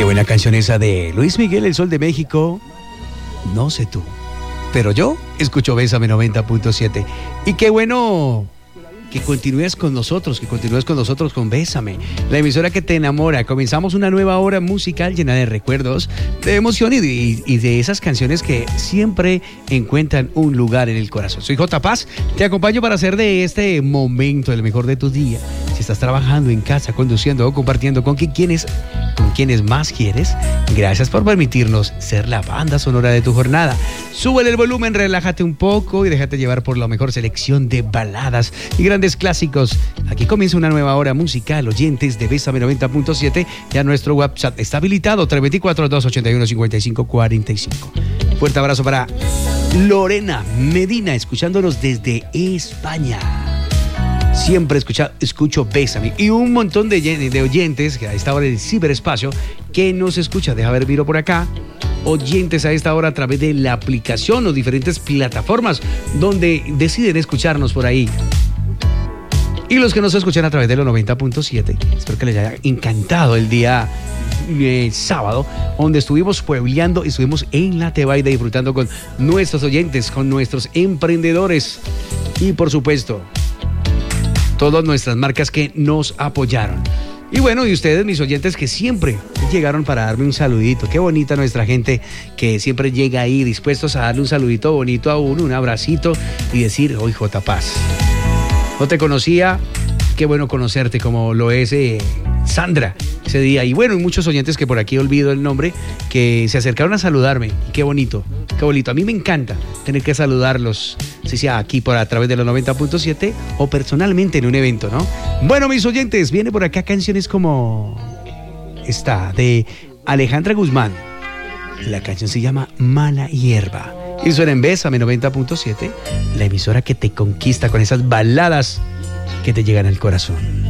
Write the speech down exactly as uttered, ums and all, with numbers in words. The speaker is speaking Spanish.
buena canción esa de Luis Miguel, El Sol de México. No sé tú, pero yo escucho Bésame noventa punto siete. Y qué bueno que continúes con nosotros, que continúes con nosotros con Bésame, la emisora que te enamora. Comenzamos una nueva hora musical llena de recuerdos, de emoción y de, y de esas canciones que siempre encuentran un lugar en el corazón. Soy J. Paz, te acompaño para hacer de este momento el mejor de tu día. Si estás trabajando en casa, conduciendo o compartiendo con quienes, con quienes más quieres, gracias por permitirnos ser la banda sonora de tu jornada. Súbele el volumen, relájate un poco y déjate llevar por la mejor selección de baladas y grandes clásicos. Aquí comienza una nueva hora musical, oyentes de Bésame noventa punto siete. Ya nuestro WhatsApp está habilitado, tres dos cuatro, dos ocho uno, cinco cinco cuatro cinco. Fuerte abrazo para Lorena Medina, escuchándonos desde España. Siempre escucha, escucho Bésame. Y un montón de, de oyentes que a esta hora del ciberespacio que nos escucha. Deja ver, miro por acá. Oyentes a esta hora a través de la aplicación o diferentes plataformas donde deciden escucharnos por ahí. Y los que nos escuchan a través de los noventa punto siete, espero que les haya encantado el día eh, sábado, donde estuvimos puebleando, estuvimos en la Tebaida disfrutando con nuestros oyentes, con nuestros emprendedores y por supuesto todas nuestras marcas que nos apoyaron. Y bueno, y ustedes, mis oyentes, que siempre llegaron para darme un saludito. Qué bonita nuestra gente que siempre llega ahí dispuestos a darle un saludito bonito a uno, un abracito y decir, hoy J. Paz, no te conocía, qué bueno conocerte, como lo es eh, Sandra ese día. Y bueno, y muchos oyentes que por aquí olvido el nombre, que se acercaron a saludarme. Y qué bonito, qué bonito. A mí me encanta tener que saludarlos, si sea aquí por a través de los noventa punto siete o personalmente en un evento, ¿no? Bueno, mis oyentes, viene por acá canciones como esta de Alejandra Guzmán. La canción se llama Mala Hierba. Y suena en Bésame noventa punto siete, la emisora que te conquista con esas baladas que te llegan al corazón.